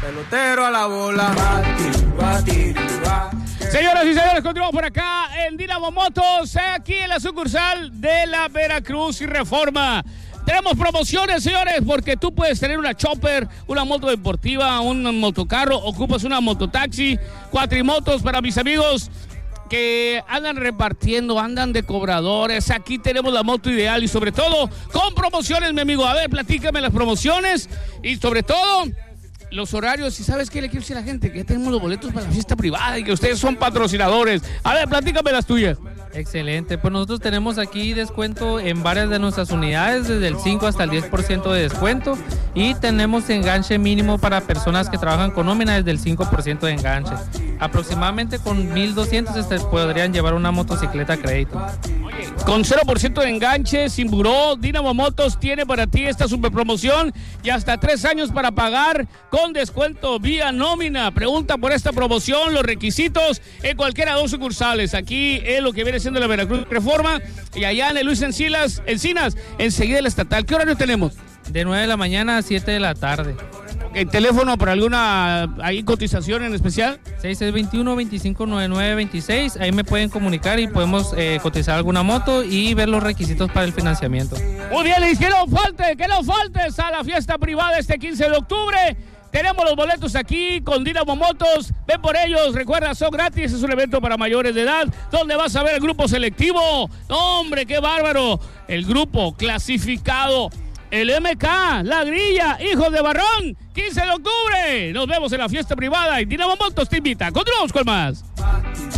pelotero a la bola. Señoras y señores, continuamos por acá en Dynamo Motos, aquí en la sucursal de la Veracruz y Reforma. Tenemos promociones, señores, porque tú puedes tener una chopper, una moto deportiva, un motocarro, ocupas una mototaxi, cuatrimotos para mis amigos que andan repartiendo, andan de cobradores. Aquí tenemos la moto ideal y sobre todo con promociones, mi amigo. A ver, platícame las promociones y sobre todo los horarios. ¿Y sabes qué le quiero decir a la gente? Que ya tenemos los boletos para la fiesta privada y que ustedes son patrocinadores. A ver, platícame las tuyas. Excelente, pues nosotros tenemos aquí descuento en varias de nuestras unidades, desde el 5 hasta el 10% de descuento, y tenemos enganche mínimo para personas que trabajan con nómina desde el 5% de enganche. Aproximadamente con 1,200 podrían llevar una motocicleta a crédito. Oye, con 0% de enganche, sin buró, Dynamo Motos tiene para ti esta super promoción y hasta 3 años para pagar con descuento vía nómina. Pregunta por esta promoción, los requisitos en cualquiera de 2 sucursales. Aquí es lo que viene siendo la Veracruz Reforma y allá en el Luis Encinas, enseguida el estatal. ¿Qué horario tenemos? De 9 de la mañana a 7 de la tarde. ¿El teléfono para alguna cotización en especial? 6621-259926. Ahí me pueden comunicar y podemos cotizar alguna moto y ver los requisitos para el financiamiento. Muy bien, Luis, que no faltes a la fiesta privada este 15 de octubre. Tenemos los boletos aquí con Dynamo Motos. Ven por ellos, recuerda, son gratis. Es un evento para mayores de edad donde vas a ver el grupo selectivo. ¡No, hombre, qué bárbaro! El grupo clasificado. El MK, La Grilla, Hijos de Barrón, 15 de octubre. Nos vemos en la fiesta privada y Dynamo Motos te invita. Continuamos con más.